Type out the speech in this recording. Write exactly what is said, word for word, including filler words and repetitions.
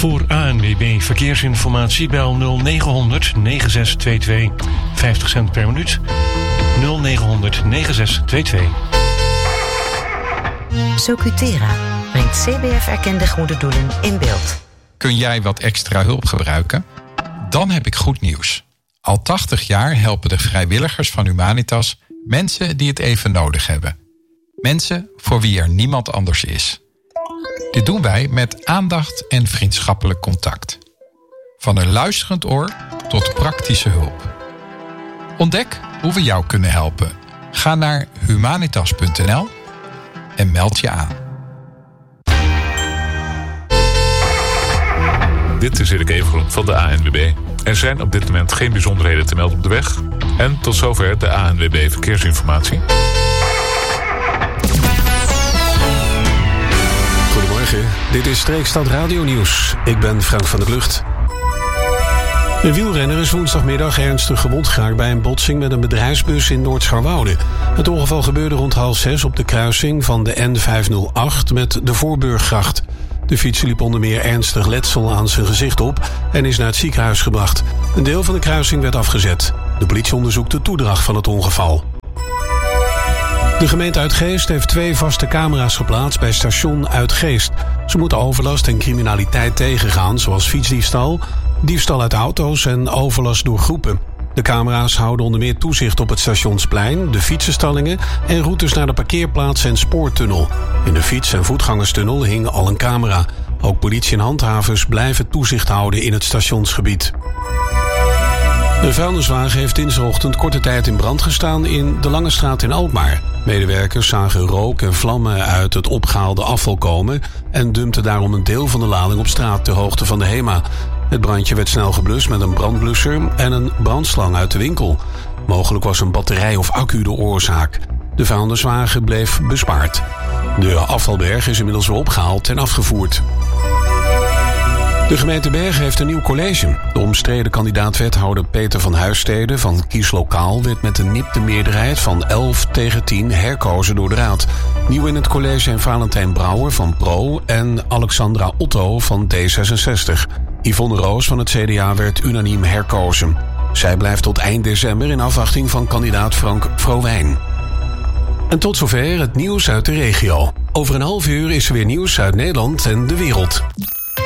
Voor A N W B Verkeersinformatie bel nul negen negen zes twee twee vijftig cent per minuut. nul negen negen zes twee twee. Socutera brengt C B F-erkende goede doelen in beeld. Kun jij wat extra hulp gebruiken? Dan heb ik goed nieuws. Al tachtig jaar helpen de vrijwilligers van Humanitas mensen die het even nodig hebben. Mensen voor wie er niemand anders is. Dit doen wij met aandacht en vriendschappelijk contact. Van een luisterend oor tot praktische hulp. Ontdek hoe we jou kunnen helpen. Ga naar humanitas punt n l en meld je aan. Dit is Erik Evengroen van de A N W B. Er zijn op dit moment geen bijzonderheden te melden op de weg. En tot zover de A N W B Verkeersinformatie. Goedemorgen, dit is Streekstad Radio Nieuws. Ik ben Frank van der Klucht. Een wielrenner is woensdagmiddag ernstig gewond geraakt bij een botsing met een bedrijfsbus in Noord-Scharwoude. Het ongeval gebeurde rond half zes op de kruising van de N vijfhonderdacht met de Voorburggracht. De fietser liep onder meer ernstig letsel aan zijn gezicht op en is naar het ziekenhuis gebracht. Een deel van de kruising werd afgezet. De politie onderzoekt de toedracht van het ongeval. De gemeente Uitgeest heeft twee vaste camera's geplaatst bij station Uitgeest. Ze moeten overlast en criminaliteit tegengaan, zoals fietsdiefstal, diefstal uit auto's en overlast door groepen. De camera's houden onder meer toezicht op het stationsplein, de fietsenstallingen en routes naar de parkeerplaats en spoortunnel. In de fiets- en voetgangerstunnel hing al een camera. Ook politie en handhavers blijven toezicht houden in het stationsgebied. Een vuilniswagen heeft dinsdagochtend korte tijd in brand gestaan in de Lange Straat in Alkmaar. Medewerkers zagen rook en vlammen uit het opgehaalde afval komen en dumpten daarom een deel van de lading op straat ter hoogte van de HEMA. Het brandje werd snel geblust met een brandblusser en een brandslang uit de winkel. Mogelijk was een batterij of accu de oorzaak. De vuilniswagen bleef bespaard. De afvalberg is inmiddels weer opgehaald en afgevoerd. De gemeente Bergen heeft een nieuw college. De omstreden kandidaat-wethouder Peter van Huisstede van Kieslokaal werd met een nipte meerderheid van elf tegen tien herkozen door de raad. Nieuw in het college zijn Valentijn Brouwer van Pro en Alexandra Otto van D zesenzestig. Yvonne Roos van het C D A werd unaniem herkozen. Zij blijft tot eind december in afwachting van kandidaat Frank Vrowijn. En tot zover het nieuws uit de regio. Over een half uur is er weer nieuws uit Nederland en de wereld.